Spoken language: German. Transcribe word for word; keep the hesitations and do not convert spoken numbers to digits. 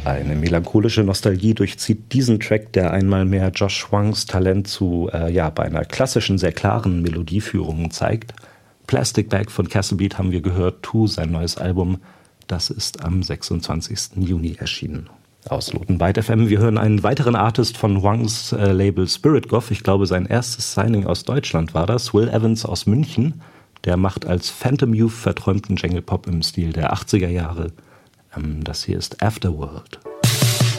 Eine melancholische Nostalgie durchzieht diesen Track, der einmal mehr Josh Hwangs Talent zu, äh, ja, bei einer klassischen, sehr klaren Melodieführung zeigt. Plastic Bag von Castle Beat haben wir gehört, Two, sein neues Album, das ist am sechsundzwanzigsten Juni erschienen. Ausloten Byte F M. Wir hören einen weiteren Artist von Hwangs äh, Label Spirit Goth. Ich glaube, sein erstes Signing aus Deutschland war das. Will Evans aus München. Der macht als Phantom Youth verträumten Jangle Pop im Stil der achtziger Jahre. Das hier ist Afterworld.